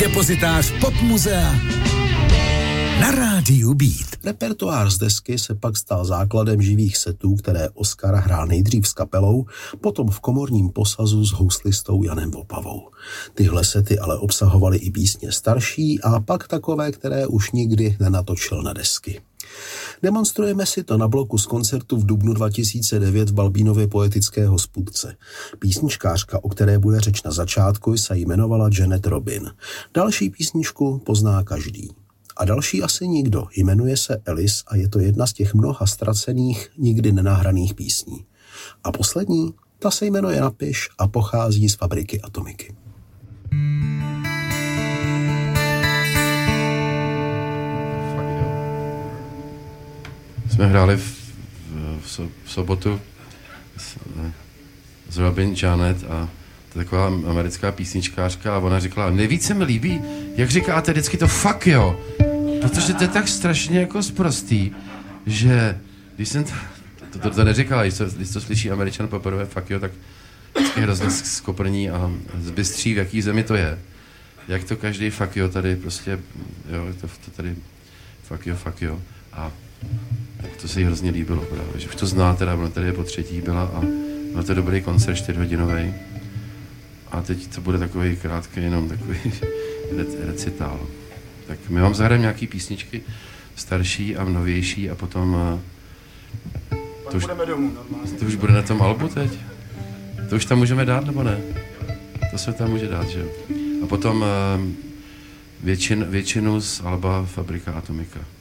Depozitář Popmuzea na rádiu Beat. Repertoár z desky se pak stal základem živých setů, které Oskar hrál nejdřív s kapelou, potom v komorním posazu s houslistou Janem Vopavou. Tyhle sety ale obsahovaly i písně starší a pak takové, které už nikdy nenatočil na desky. Demonstrujeme si to na bloku z koncertu v dubnu 2009 v Balbínově poetické hospůdce. Písničkářka, o které bude řeč na začátku, se jmenovala Janet Robin. Další písničku pozná každý. A další asi nikdo. Jmenuje se Alice a je to jedna z těch mnoha ztracených, nikdy nenahraných písní. A poslední, ta se jmenuje Napiš a pochází z Fabriky Atomiky. Jsme hráli v sobotu s Robin Janet a to je taková americká písničkářka a ona říkala, nejvíce mi líbí, jak říkáte vždycky to fuck jo, protože to je tak strašně jako sprostý, že když jsem to neříkala, když to slyší Američan poprvé fuck jo, tak vždycky hrozně skoprní a zbystří, v jaký zemi to je. Jak to každý fuck jo tady prostě, jo, to tady fuck jo a to se jí hrozně líbilo právě, že už to zná teda, ona tady je po třetí byla a byl to dobrý koncert 4hodinový. A teď to bude takový krátký, jenom takový recitál. Tak my vám zahrajeme nějaký písničky starší a novější a potom to už bude na tom albu teď? To už tam můžeme dát, nebo ne? To se tam může dát, že jo? A potom většinu z alba Fabrika Atomika.